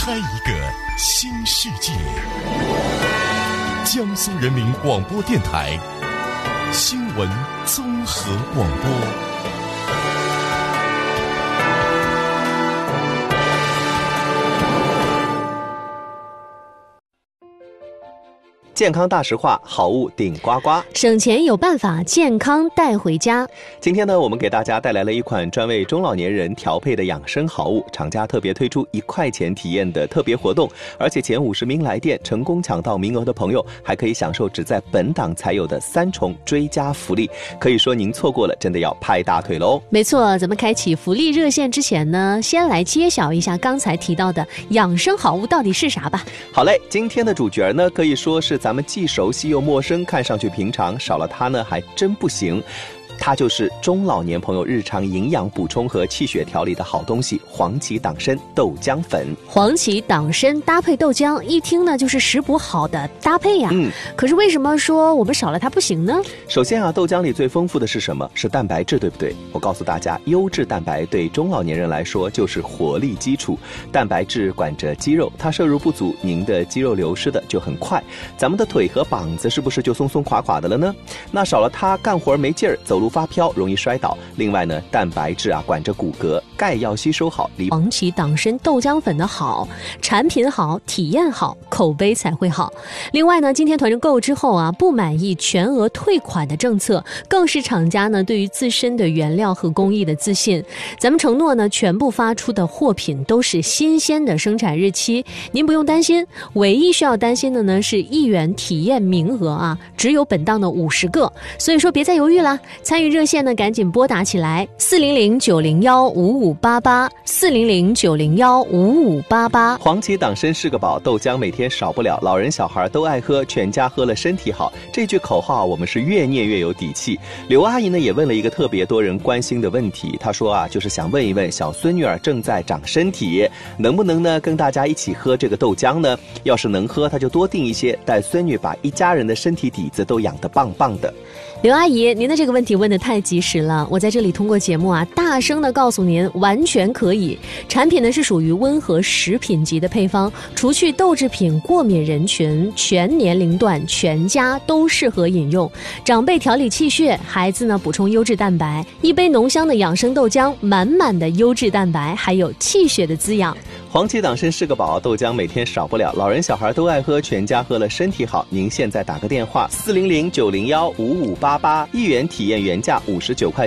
开一个新世界。江苏人民广播电台新闻综合广播。 健康大实话，好物顶呱呱， 省钱有办法，健康带回家。 今天呢，我们给大家带来了一款专为中老年人调配的养生好物，厂家特别推出1块钱体验的特别活动，而且前50名来电成功抢到名额的朋友，还可以享受只在本档才有的3重追加福利。可以说您错过了，真的要拍大腿喽！ 没错，咱们开启福利热线之前呢，先来揭晓一下刚才提到的养生好物到底是啥吧。 好嘞，今天的主角呢，可以说是咱们既熟悉又陌生，看上去平常，少了它呢还真不行。它就是中老年朋友日常营养补充和气血调理的好东西——黄芪党参豆浆粉。 黄芪党参搭配豆浆，一听呢就是食补好的搭配呀。可是为什么说我们少了它不行呢？ 首先啊，豆浆里最丰富的是什么？是蛋白质，对不对？我告诉大家，优质蛋白对中老年人来说就是活力基础。蛋白质管着肌肉，它摄入不足，您的肌肉流失的就很快。咱们的腿和膀子是不是就松松垮垮的了呢？那少了它，干活没劲儿，走路发飘，容易摔倒。另外呢，蛋白质啊管着骨骼，钙要吸收好。 黄芪党参豆浆粉的好，产品好，体验好，口碑才会好。另外呢，今天团购购之后啊，不满意全额退款的政策，更是厂家呢对于自身的原料和工艺的自信。咱们承诺呢，全部发出的货品都是新鲜的生产日期，您不用担心。唯一需要担心的呢是1元体验名额啊，只有本档的50个，所以说别再犹豫啦，参与热线呢赶紧拨打起来，400-901-5588，400-901-5588。 黄芪党参是个宝，豆浆每天少不了，老人小孩都爱喝，全家喝了身体好。这句口号我们是越念越有底气。刘阿姨呢也问了一个特别多人关心的问题，她说啊，就是想问一问小孙女儿正在长身体，能不能呢跟大家一起喝这个豆浆呢？要是能喝，她就多订一些，带孙女把一家人的身体底子都养得棒棒的。 刘阿姨，您的这个问题问得太及时了，我在这里通过节目啊，大声的告诉您，完全可以。产品呢是属于温和食品级的配方，除去豆制品过敏人群，全年龄段全家都适合饮用。长辈调理气血，孩子呢补充优质蛋白，一杯浓香的养生豆浆，满满的优质蛋白，还有气血的滋养。 黄芪党参是个宝，豆浆每天少不了，老人小孩都爱喝，全家喝了身体好。您现在打个电话，400-901-5588，1元体验原价59块